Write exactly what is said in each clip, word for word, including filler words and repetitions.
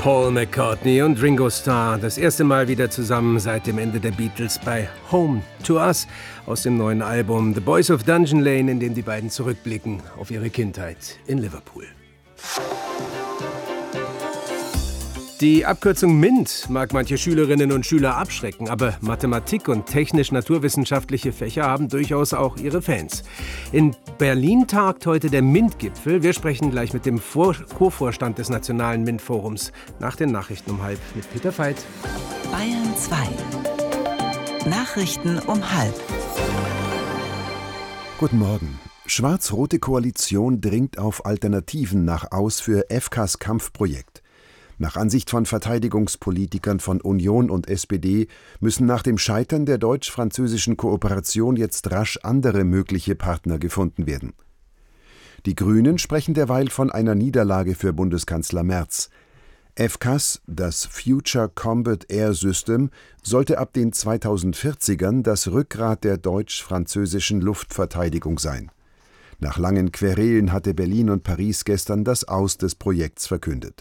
Paul McCartney und Ringo Starr, das erste Mal wieder zusammen seit dem Ende der Beatles bei Home to Us aus dem neuen Album The Boys of Dungeon Lane, in dem die beiden zurückblicken auf ihre Kindheit in Liverpool. Die Abkürzung MINT mag manche Schülerinnen und Schüler abschrecken, aber Mathematik und technisch-naturwissenschaftliche Fächer haben durchaus auch ihre Fans. In Berlin tagt heute der MINT-Gipfel. Wir sprechen gleich mit dem Vor- Co-Vorstand des Nationalen MINT-Forums nach den Nachrichten um halb mit Peter Veit. Bayern zwei. Nachrichten um halb. Guten Morgen. Schwarz-rote Koalition dringt auf Alternativen nach aus für F Ks Kampfprojekt. Nach Ansicht von Verteidigungspolitikern von Union und S P D müssen nach dem Scheitern der deutsch-französischen Kooperation jetzt rasch andere mögliche Partner gefunden werden. Die Grünen sprechen derweil von einer Niederlage für Bundeskanzler Merz. F Ks, das Future Combat Air System, sollte ab den zweitausendvierzigern das Rückgrat der deutsch-französischen Luftverteidigung sein. Nach langen Querelen hatte Berlin und Paris gestern das Aus des Projekts verkündet.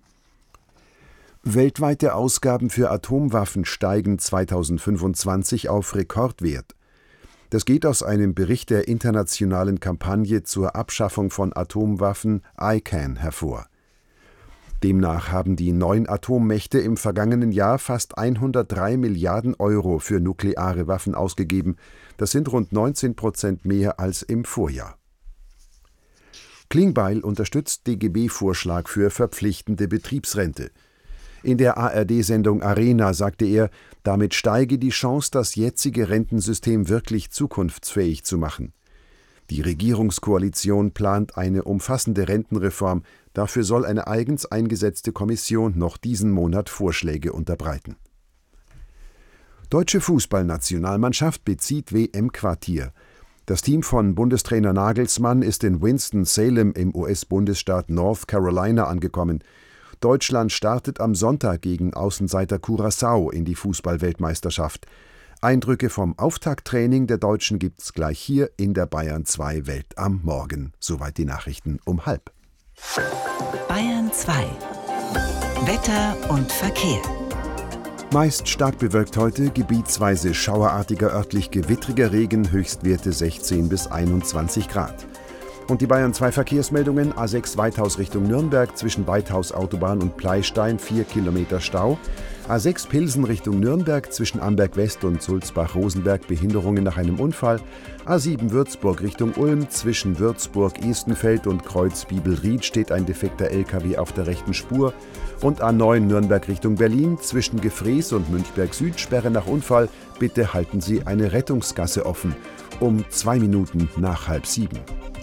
Weltweite Ausgaben für Atomwaffen steigen zweitausendfünfundzwanzig auf Rekordwert. Das geht aus einem Bericht der internationalen Kampagne zur Abschaffung von Atomwaffen I C A N hervor. Demnach haben die neun Atommächte im vergangenen Jahr fast hundertdrei Milliarden Euro für nukleare Waffen ausgegeben. Das sind rund neunzehn Prozent mehr als im Vorjahr. Klingbeil unterstützt D G B-Vorschlag für verpflichtende Betriebsrente. In der A R D-Sendung Arena sagte er, damit steige die Chance, das jetzige Rentensystem wirklich zukunftsfähig zu machen. Die Regierungskoalition plant eine umfassende Rentenreform. Dafür soll eine eigens eingesetzte Kommission noch diesen Monat Vorschläge unterbreiten. Deutsche Fußballnationalmannschaft bezieht W M-Quartier. Das Team von Bundestrainer Nagelsmann ist in Winston-Salem im U S-Bundesstaat North Carolina angekommen. Deutschland startet am Sonntag gegen Außenseiter Curaçao in die Fußball-Weltmeisterschaft. Eindrücke vom Auftakttraining der Deutschen gibt's gleich hier in der Bayern zwei Welt am Morgen. Soweit die Nachrichten um halb. Bayern zwei. Wetter und Verkehr. Meist stark bewölkt heute, gebietsweise schauerartiger, örtlich gewittriger Regen, Höchstwerte sechzehn bis einundzwanzig Grad. Und die Bayern zwei Verkehrsmeldungen: A sechs Weithaus Richtung Nürnberg, zwischen Weithaus Autobahn und Pleistein vier Kilometer Stau. A sechs Pilsen Richtung Nürnberg, zwischen Amberg West und Sulzbach-Rosenberg Behinderungen nach einem Unfall. A sieben Würzburg Richtung Ulm, zwischen Würzburg-Estenfeld und Kreuz-Bibelried steht ein defekter L K W auf der rechten Spur. Und A neun Nürnberg Richtung Berlin, zwischen Gefrees und Münchberg Süd Sperre nach Unfall. Bitte halten Sie eine Rettungsgasse offen. Um zwei Minuten nach halb sieben.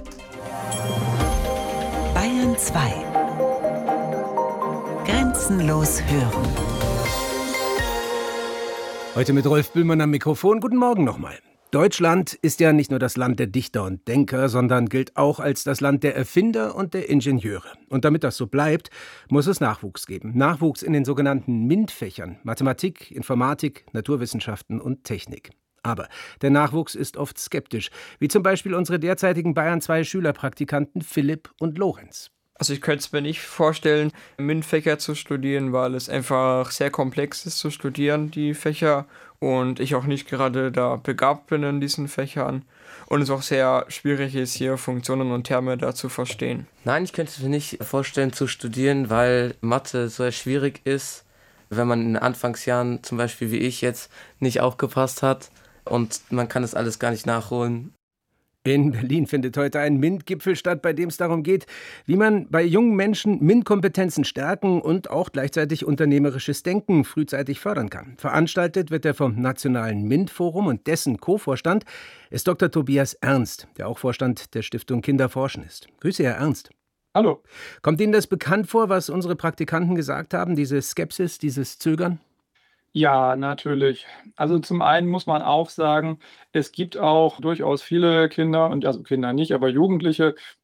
Bayern zwei. Grenzenlos hören. Heute mit Rolf Bühlmann am Mikrofon. Guten Morgen nochmal. Deutschland ist ja nicht nur das Land der Dichter und Denker, sondern gilt auch als das Land der Erfinder und der Ingenieure. Und damit das so bleibt, muss es Nachwuchs geben. Nachwuchs in den sogenannten MINT-Fächern: Mathematik, Informatik, Naturwissenschaften und Technik. Aber der Nachwuchs ist oft skeptisch, wie zum Beispiel unsere derzeitigen Bayern zwei Schülerpraktikanten Philipp und Lorenz. Also ich könnte es mir nicht vorstellen, MINT-Fächer zu studieren, weil es einfach sehr komplex ist zu studieren, die Fächer. Und ich auch nicht gerade da begabt bin in diesen Fächern. Und es auch sehr schwierig ist, hier Funktionen und Terme da zu verstehen. Nein, ich könnte es mir nicht vorstellen zu studieren, weil Mathe so schwierig ist, wenn man in den Anfangsjahren, zum Beispiel wie ich jetzt, nicht aufgepasst hat. Und man kann das alles gar nicht nachholen. In Berlin findet heute ein MINT-Gipfel statt, bei dem es darum geht, wie man bei jungen Menschen MINT-Kompetenzen stärken und auch gleichzeitig unternehmerisches Denken frühzeitig fördern kann. Veranstaltet wird er vom Nationalen MINT-Forum, und dessen Co-Vorstand ist Doktor Tobias Ernst, der auch Vorstand der Stiftung Kinderforschen ist. Grüße, Herr Ernst. Hallo. Kommt Ihnen das bekannt vor, was unsere Praktikanten gesagt haben, diese Skepsis, dieses Zögern? Ja, natürlich. Also zum einen muss man auch sagen, es gibt auch durchaus viele Kinder, und also Kinder nicht, aber Jugendliche,